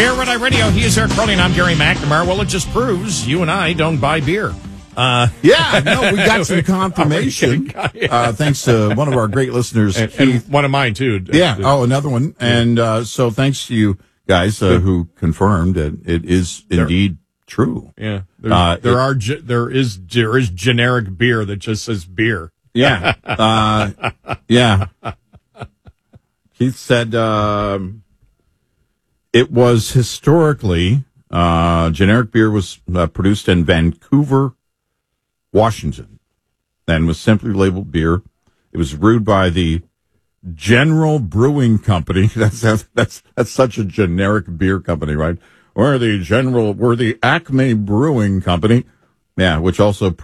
Beer Red Eye Radio. He is Eric Crowley, and I'm Gary McNamara. Well, it just proves you and I don't buy beer. Yeah, no, we got some confirmation. Thanks to one of our great listeners, and one of mine, too. Yeah, another one. And so thanks to you guys who confirmed that it is indeed true. Yeah, there is generic beer that just says beer. Yeah, yeah. Keith said it was historically generic beer was produced in Vancouver, Washington, and was simply labeled beer. It was brewed by the General Brewing Company. That's such a generic beer company, right? We're the Acme Brewing Company. Yeah, which also